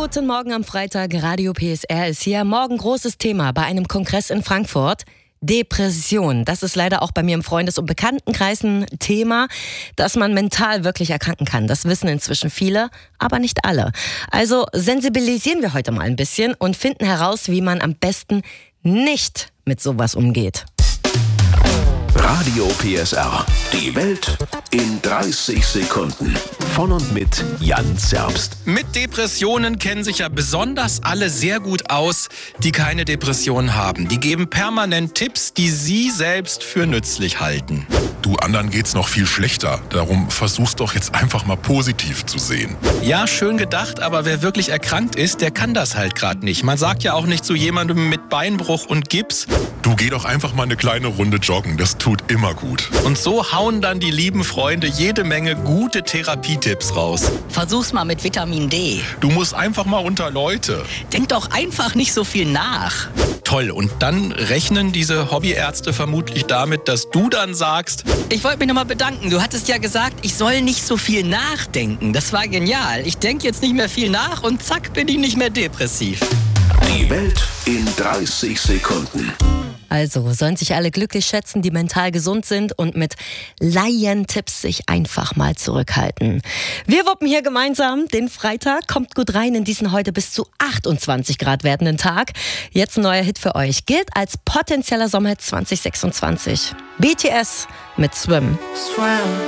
Guten Morgen am Freitag, Radio PSR ist hier. Morgen großes Thema bei einem Kongress in Frankfurt. Depression, das ist leider auch bei mir im Freundes- und Bekanntenkreis ein Thema, dass man mental wirklich erkranken kann. Das wissen inzwischen viele, aber nicht alle. Also sensibilisieren wir heute mal ein bisschen und finden heraus, wie man am besten nicht mit sowas umgeht. Radio PSR. Die Welt in 30 Sekunden. Von und mit Jan Zerbst. Mit Depressionen kennen sich ja besonders alle sehr gut aus, die keine Depression haben. Die geben permanent Tipps, die sie selbst für nützlich halten. Du, anderen geht's noch viel schlechter. Darum versuch's doch jetzt einfach mal positiv zu sehen. Ja, schön gedacht, aber wer wirklich erkrankt ist, der kann das halt gerade nicht. Man sagt ja auch nicht zu jemandem mit Beinbruch und Gips: Du, geh doch einfach mal eine kleine Runde joggen. Das tut immer gut. Und so hauen dann die lieben Freunde jede Menge gute Therapietipps raus. Versuch's mal mit Vitamin D. Du musst einfach mal unter Leute. Denk doch einfach nicht so viel nach. Toll, und dann rechnen diese Hobbyärzte vermutlich damit, dass du dann sagst: Ich wollte mich nochmal bedanken. Du hattest ja gesagt, ich soll nicht so viel nachdenken. Das war genial. Ich denke jetzt nicht mehr viel nach und zack, bin ich nicht mehr depressiv. Die Welt in 30 Sekunden. Also sollen sich alle glücklich schätzen, die mental gesund sind und mit Laientipps sich einfach mal zurückhalten. Wir wuppen hier gemeinsam den Freitag. Kommt gut rein in diesen heute bis zu 28 Grad werdenden Tag. Jetzt ein neuer Hit für euch. Gilt als potenzieller Sommerhit 2026. BTS mit Swim.